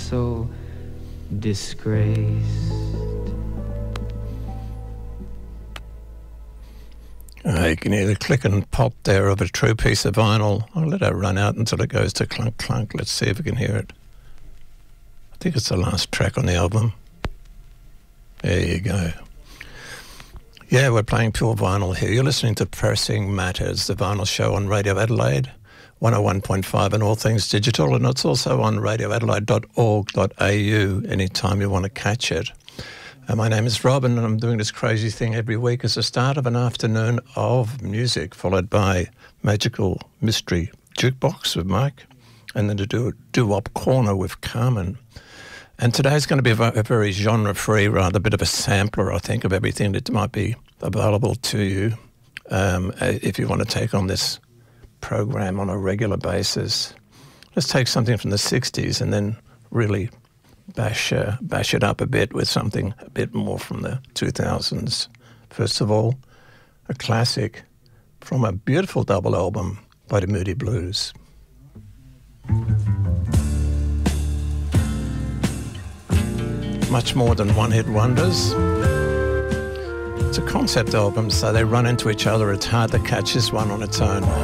so disgraced. You can hear the click and pop there of a true piece of vinyl. I'll let that run out until it goes to clunk clunk. Let's see if we can hear it. I think it's the last track on the album. There you go. Yeah, we're playing pure vinyl here. You're listening to Pressing Matters, the vinyl show on Radio Adelaide, 101.5 and all things digital, and it's also on radioadelaide.org.au anytime you want to catch it. My name is Rob, and I'm doing this crazy thing every week as the start of an afternoon of music, followed by Magical Mystery Jukebox with Mike, and then a doo-wop corner with Carmen. And today's going to be a very genre-free, rather bit of a sampler, I think, of everything that might be available to you if you want to take on this program on a regular basis. Let's take something from the 60s and then really bash it up a bit with something a bit more from the 2000s. First of all, a classic from a beautiful double album by the Moody Blues. Much more than one-hit wonders. It's a concept album, so they run into each other. It's hard to catch this one on its own.